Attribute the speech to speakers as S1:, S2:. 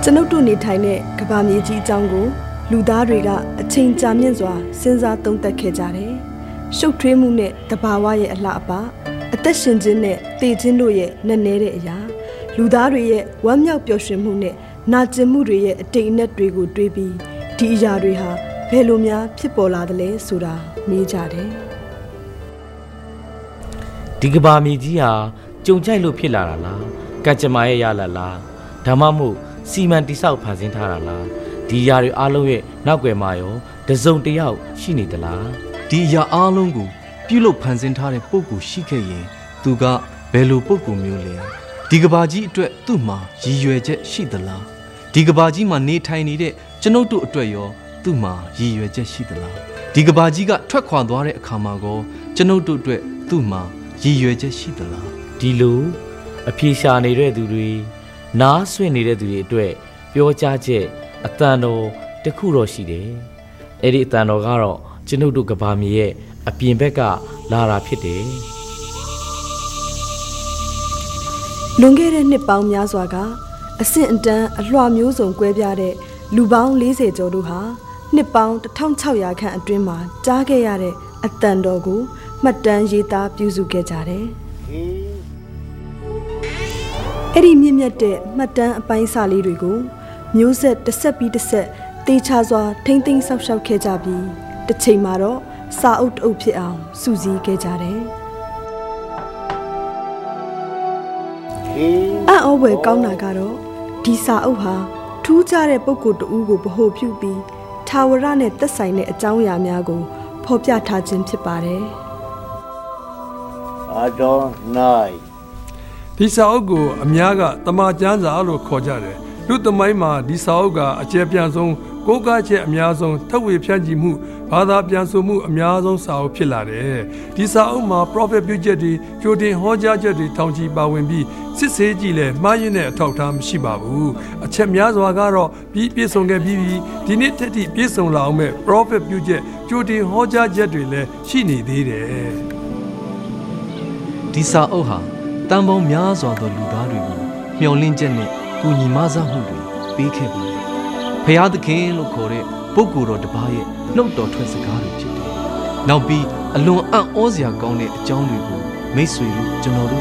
S1: ကျွန်ုပ်တို့နေထိုင်တဲ့ကမ္ဘာမြေကြီးအကြောင်းကိုလူသားတွေကအချိန်ကြာမြင့်စွာစဉ်းစားသုံးသပ်ခဲ့ကြတယ်။ရှုပ်ထွေးမှုနဲ့တဘာဝရဲ့အလှအပအသက်ရှင်ခြင်းနဲ့တည်ခြင်းတို့ရဲ့နက်နဲတဲ့အရာလူသားတွေရဲ့ဝမ်းမြောက်ပျော်ရွှင်မှုနဲ့နာကျင်မှုတွေရဲ့အတိတ်အနက်တွေကိုတွေးပြီးဒီအရာတွေဟာဘယ်လိုများဖြစ်ပေါ်လာသလဲဆိုတာမေးကြတယ်။
S2: ဒီကဘာမြေကြီးဟာကြုံကြိုက်လို့ဖြစ်လာတာလားကံကြမ္မာရဲ့ရလာလားဒါမှမဟုတ်စီမံတိဆောက်ဖန်ဆင်းထားတာလားဒီအရာတွေအားလုံးရဲ့နောက်ွယ်မှာရောတစုံတစ်ယောက်ရှိနေသလား
S3: ဒီအရာအားလုံးကိုပြုလုပ်ဖန်ဆင်းထားတဲ့ပုဂ္ဂိုလ်ရှိခဲ့ရင်သူကဘယ်လိုပုဂ္ဂိုလ်မျိုးလဲဒီကဘာကြီးအတွက်သူ့မှာရည်ရွယ်ချက်ရှိသလားဒီကဘာကြီးမှာနေထိုင်နေတဲ့ကျွန်ုပ်တို့အတွက်ရောသူ့မှာရည်ရွယ်ချက်ရှိသလားဒီကဘာကြီးကထွက်ခွာသွားတဲ့အခါမှာကောကျွန်ုပ်တို့အတွက်သူ့မှာရည်ရွယ်ချက်ရှိသလား
S2: ဒီလိုအပြေရှာနေတဲ့သူတွေနားဆွင့်နေတဲ့သူတွေအတွက်ပြောကြားချက်အတန်တော်တစ်ခုတော့ရှိတယ်အဲ့ဒီအတန်တော်ကတော့ကျွန်ုပ်တို့ကဘာမြေရဲ့အပြင်ဘက်ကလာတာဖြစ်တယ်
S1: လွန်ခဲ့တဲ့နှစ်ပေါင်းများစွာကအဆင့်အတန်းအလွှာမျိုးစုံကွဲပြားတဲ့လူပေါင်း40ကျော်တို့ဟာနှစ်ပေါင်း1600ခန့်အတွင်းမှာကြားခဲ့ရတဲ့အတန်တော်ကိုမှတ်တမ်းရေးသားပြုစုခဲ့ကြတယ်။အဲ့ဒီမြင့်မြတ်တဲ့မှတ်တမ်းအပိုင်းစာလေးတွေကိုမျိုးဆက်တစ်ဆက်ပြီးတစ်ဆက်တေချာစွာထိမ့်သိမ်းဆောက်ရှောက်ခဲ့ကြပြီးတစ်ချိန်မှာတော့စာအုပ်တအုပ်ဖြစ်အောင်စုစည်းခဲ့ကြတယ်။အံ့ဩဖွယ်ကောင်းတာကတော့ဒီစာအုပ်ဟာထူးခြားတဲ့ပုဂ္ဂိုလ်တဦးကိုဗဟိုပြုပြီးထာဝရနဲ့သက်ဆိုင်တဲ့အကြောင်းအရာများကိုဖော်ပြထားခြင်းဖြစ်ပါတယ်။
S4: Adonai
S5: ဒီစာအုပ်ကိုအများကတမန်ကျမ်းစာလို့ခေါ်ကြတယ်လူသမိုင်းမှာဒီစာအုပ်ကအကျယ်ပြန့်ဆုံးကိုးကားချက်အများဆုံးထပ်ဝေဖြန့်ချီမှုဘာသာပြန်ဆိုမှုအများဆုံးစာအုပ်ဖြစ်လာတယ်ဒီစာအုပ်မှာ prophet ပြုချက်တွေကြိုတင်ဟောကြားချက်တွေထောင်ချီပါဝင်ပြီးစစ်ဆေးကြည့်လဲမှားယွင်းတဲ့အထောက်အထားမရှိပါဘူးအချက်များစွာကတော့ပြည့်စုံခဲ့ပြီးဒီနေ့တက်ထိပြည့်စုံလာအောင်မဲ့ prophet ပြုချက်ကြိုတင်ဟောကြားချက်တွေလည်းရှိနေသေးတယ်
S3: ဒီစာအုပ်ဟာတန်ပေါင်းများစွာသောလူသားတွေကိုမျှော်လင့်ချက်နဲ့ကူညီမဆမှုတွေပေးခဲ့ပါတယ်။ဖျားသခင်လို့ခေါ်တဲ့ပုဂ္ဂိုလ်တော်တစ်ပါးရဲ့နှုတ်တော်ထွက်စကားတွေဖြစ်တယ်။နောက်ပြီးအလွန်အံ့ဩစရာကောင်းတဲ့အကြောင်းတွေကိုမိတ်ဆွေတို့ကျွန်တော်တို့